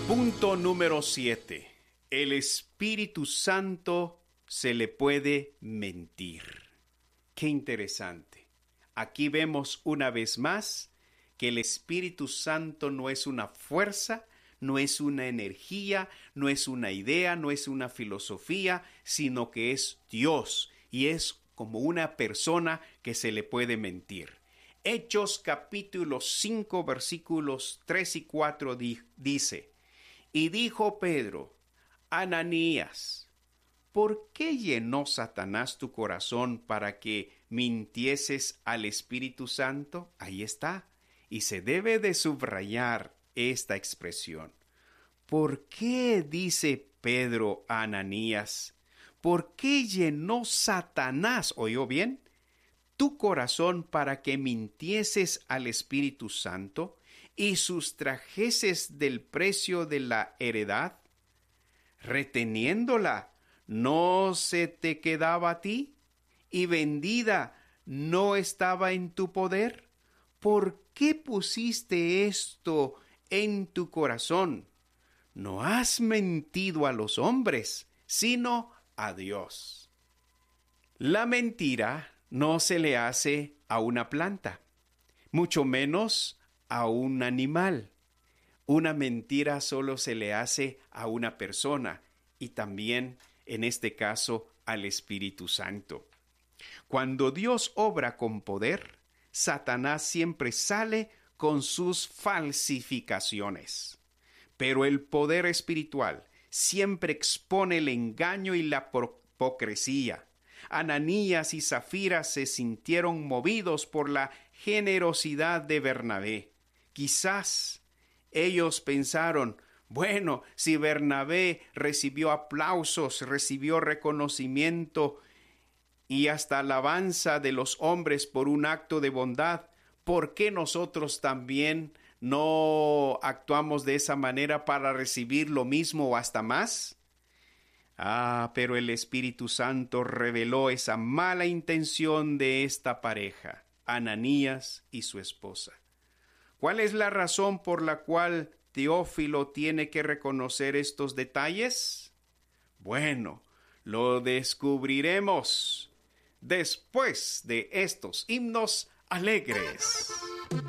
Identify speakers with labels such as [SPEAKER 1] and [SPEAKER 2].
[SPEAKER 1] Punto número 7. El Espíritu Santo se le puede mentir. Qué interesante. Aquí vemos una vez más que el Espíritu Santo no es una fuerza, no es una energía, no es una idea, no es una filosofía, sino que es Dios y es como una persona que se le puede mentir. Hechos capítulo 5 versículos 3 y 4 dice: Y dijo Pedro: Ananías, ¿por qué llenó Satanás tu corazón para que mintieses al Espíritu Santo? Ahí está. Y se debe de subrayar esta expresión. ¿Por qué dice Pedro a Ananías? ¿Por qué llenó Satanás, oyó bien, tu corazón para que mintieses al Espíritu Santo y sustrajeses del precio de la heredad? Reteniéndola, ¿no se te quedaba a ti? ¿Y vendida no estaba en tu poder? ¿Por qué pusiste esto en tu corazón? No has mentido a los hombres, sino a Dios. La mentira no se le hace a una planta, mucho menos a un animal. Una mentira solo se le hace a una persona y también, en este caso, al Espíritu Santo. Cuando Dios obra con poder, Satanás siempre sale con sus falsificaciones. Pero el poder espiritual siempre expone el engaño y la hipocresía. Ananías y Zafira se sintieron movidos por la generosidad de Bernabé. Quizás ellos pensaron: bueno, si Bernabé recibió aplausos, recibió reconocimiento y hasta alabanza de los hombres por un acto de bondad, ¿por qué nosotros también no actuamos de esa manera para recibir lo mismo o hasta más? Pero el Espíritu Santo reveló esa mala intención de esta pareja, Ananías y su esposa. ¿Cuál es la razón por la cual Teófilo tiene que reconocer estos detalles? Bueno, lo descubriremos después de estos himnos alegres.